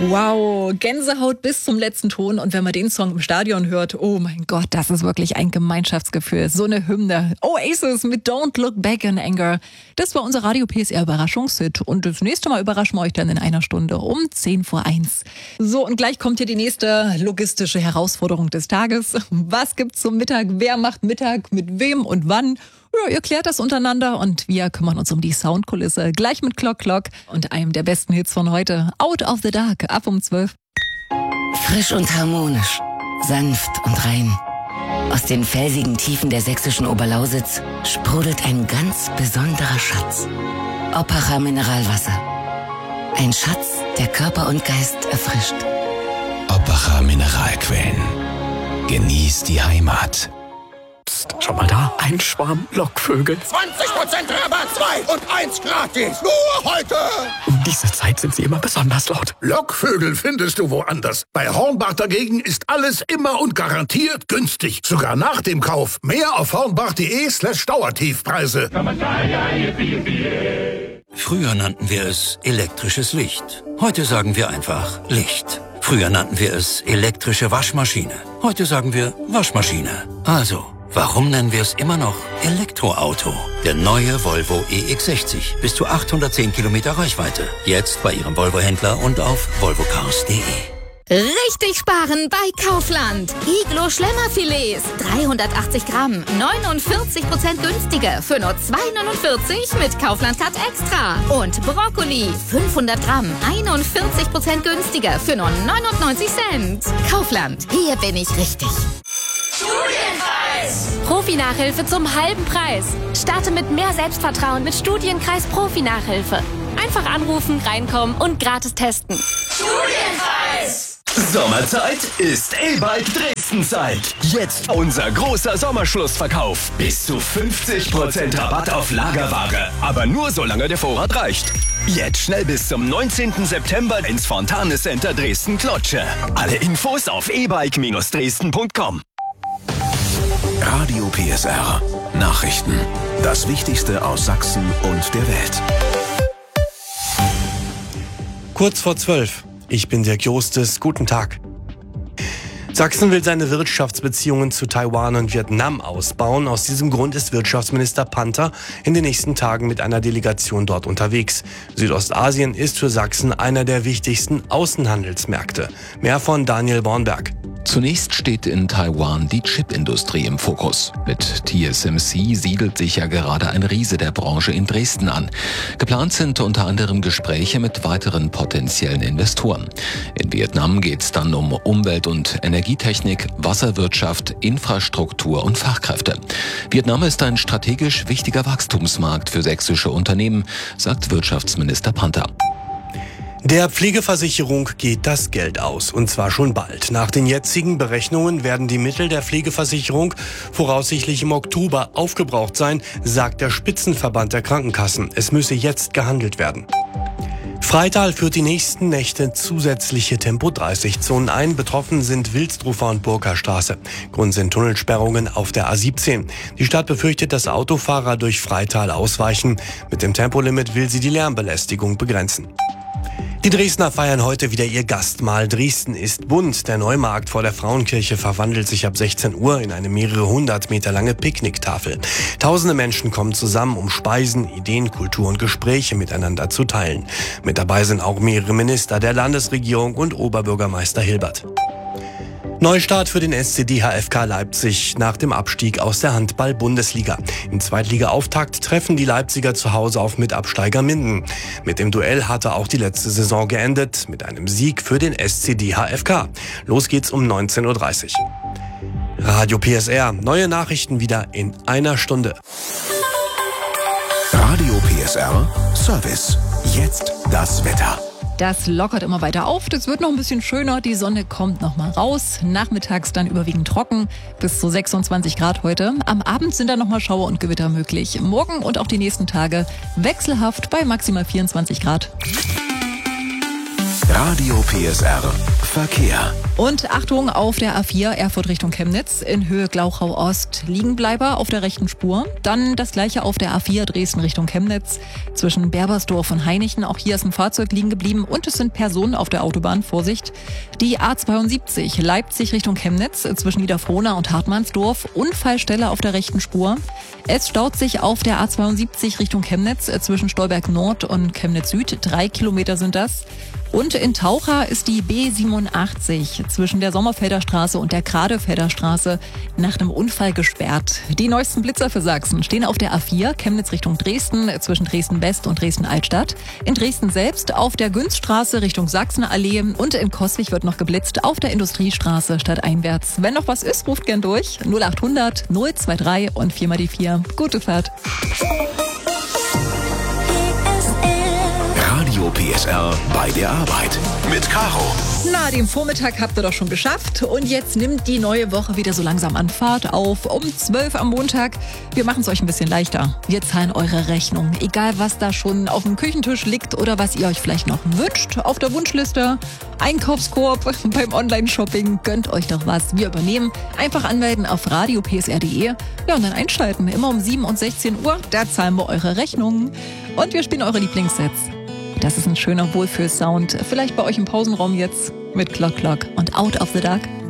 Wow, Gänsehaut bis zum letzten Ton. Und wenn man den Song im Stadion hört, oh mein Gott, das ist wirklich ein Gemeinschaftsgefühl. So eine Hymne. Oasis mit Don't Look Back in Anger. Das war unser Radio PSR Überraschungshit. Und das nächste Mal überraschen wir euch dann in einer Stunde um 1:10. So, und gleich kommt hier die nächste logistische Herausforderung des Tages. Was gibt's zum Mittag? Wer macht Mittag? Mit wem und wann? Ja, ihr klärt das untereinander und wir kümmern uns um die Soundkulisse. Gleich mit Clock Clock und einem der besten Hits von heute. Out of the Dark, ab um 12. Frisch und harmonisch, sanft und rein. Aus den felsigen Tiefen der sächsischen Oberlausitz sprudelt ein ganz besonderer Schatz. Oppacher Mineralwasser. Ein Schatz, der Körper und Geist erfrischt. Oppacher Mineralquellen. Genieß die Heimat. Psst, schau mal da, ein Schwarm Lockvögel. 20% Rabatt, 2 und 1 gratis. Nur heute. Um diese Zeit sind sie immer besonders laut. Lockvögel findest du woanders. Bei Hornbach dagegen ist alles immer und garantiert günstig. Sogar nach dem Kauf. Mehr auf hornbach.de/Dauertiefpreise. Früher nannten wir es elektrisches Licht. Heute sagen wir einfach Licht. Früher nannten wir es elektrische Waschmaschine. Heute sagen wir Waschmaschine. Also, warum nennen wir es immer noch Elektroauto? Der neue Volvo EX60. Bis zu 810 Kilometer Reichweite. Jetzt bei Ihrem Volvo-Händler und auf volvocars.de. Richtig sparen bei Kaufland. Iglo Schlemmerfilets, 380 Gramm, 49% günstiger für nur 2,49 mit Kaufland Cut Extra. Und Brokkoli, 500 Gramm, 41% günstiger für nur 99 Cent. Kaufland, hier bin ich richtig. Studienkreis! Profi-Nachhilfe zum halben Preis. Starte mit mehr Selbstvertrauen mit Studienkreis Profi-Nachhilfe. Einfach anrufen, reinkommen und gratis testen. Studienkreis! Sommerzeit ist E-Bike Dresden-Zeit. Jetzt unser großer Sommerschlussverkauf. Bis zu 50% Rabatt auf Lagerware. Aber nur solange der Vorrat reicht. Jetzt schnell bis zum 19. September ins Fontane Center Dresden-Klotsche. Alle Infos auf ebike-dresden.com. Radio PSR. Nachrichten. Das Wichtigste aus Sachsen und der Welt. Kurz vor 12. Ich bin Dirk Jostes. Guten Tag. Sachsen will seine Wirtschaftsbeziehungen zu Taiwan und Vietnam ausbauen. Aus diesem Grund ist Wirtschaftsminister Panther in den nächsten Tagen mit einer Delegation dort unterwegs. Südostasien ist für Sachsen einer der wichtigsten Außenhandelsmärkte. Mehr von Daniel Bornberg. Zunächst steht in Taiwan die Chipindustrie im Fokus. Mit TSMC siedelt sich ja gerade ein Riese der Branche in Dresden an. Geplant sind unter anderem Gespräche mit weiteren potenziellen Investoren. In Vietnam geht es dann um Umwelt- und Energietechnik, Wasserwirtschaft, Infrastruktur und Fachkräfte. Vietnam ist ein strategisch wichtiger Wachstumsmarkt für sächsische Unternehmen, sagt Wirtschaftsminister Panther. Der Pflegeversicherung geht das Geld aus, und zwar schon bald. Nach den jetzigen Berechnungen werden die Mittel der Pflegeversicherung voraussichtlich im Oktober aufgebraucht sein, sagt der Spitzenverband der Krankenkassen. Es müsse jetzt gehandelt werden. Freital führt die nächsten Nächte zusätzliche Tempo-30-Zonen ein. Betroffen sind Wilsdruffer und Burgerstraße. Grund sind Tunnelsperrungen auf der A17. Die Stadt befürchtet, dass Autofahrer durch Freital ausweichen. Mit dem Tempolimit will sie die Lärmbelästigung begrenzen. Die Dresdner feiern heute wieder ihr Gastmahl. Dresden ist bunt. Der Neumarkt vor der Frauenkirche verwandelt sich ab 16 Uhr in eine mehrere 100 Meter lange Picknicktafel. Tausende Menschen kommen zusammen, um Speisen, Ideen, Kultur und Gespräche miteinander zu teilen. Mit dabei sind auch mehrere Minister der Landesregierung und Oberbürgermeister Hilbert. Neustart für den SC DHFK Leipzig nach dem Abstieg aus der Handball-Bundesliga. Im Zweitliga-Auftakt treffen die Leipziger zu Hause auf Mitabsteiger Minden. Mit dem Duell hatte auch die letzte Saison geendet, mit einem Sieg für den SC DHFK. Los geht's um 19:30 Uhr. Radio PSR, neue Nachrichten wieder in einer Stunde. Radio PSR Service. Jetzt das Wetter. Das lockert immer weiter auf. Das wird noch ein bisschen schöner. Die Sonne kommt noch mal raus. Nachmittags dann überwiegend trocken. Bis zu 26 Grad heute. Am Abend sind dann noch mal Schauer und Gewitter möglich. Morgen und auch die nächsten Tage wechselhaft bei maximal 24 Grad. Radio Radio PSR Verkehr. Und Achtung, auf der A4 Erfurt Richtung Chemnitz in Höhe Glauchau Ost Liegenbleiber auf der rechten Spur. Dann das gleiche auf der A4 Dresden Richtung Chemnitz zwischen Berbersdorf und Hainichen. Auch hier ist ein Fahrzeug liegen geblieben und es sind Personen auf der Autobahn. Vorsicht. Die A72 Leipzig Richtung Chemnitz zwischen Niederfrohna und Hartmannsdorf. Unfallstelle auf der rechten Spur. Es staut sich auf der A72 Richtung Chemnitz zwischen Stolberg Nord und Chemnitz Süd. 3 Kilometer sind das. Und in Taucha ist die B87 zwischen der Sommerfelder Straße und der Gradefelder Straße nach einem Unfall gesperrt. Die neuesten Blitzer für Sachsen stehen auf der A4 Chemnitz Richtung Dresden zwischen Dresden-West und Dresden-Altstadt. In Dresden selbst auf der Günzstraße Richtung Sachsenallee und in Coswig wird noch geblitzt auf der Industriestraße stadteinwärts. Wenn noch was ist, ruft gern durch 0800 023 und 4 mal die 4. Gute Fahrt. Radio PSR bei der Arbeit mit Caro. Na, den Vormittag habt ihr doch schon geschafft und jetzt nimmt die neue Woche wieder so langsam an Fahrt auf. Um 12 am Montag. Wir machen es euch ein bisschen leichter. Wir zahlen eure Rechnung. Egal, was da schon auf dem Küchentisch liegt oder was ihr euch vielleicht noch wünscht. Auf der Wunschliste, Einkaufskorb, beim Online-Shopping. Gönnt euch doch was. Wir übernehmen. Einfach anmelden auf radiopsr.de. Ja, und dann einschalten. Immer um 7 und 16 Uhr. Da zahlen wir eure Rechnungen. Und wir spielen eure Lieblingssets. Das ist ein schöner Wohlfühlsound. Vielleicht bei euch im Pausenraum jetzt mit Clock Clock und Out of the Dark.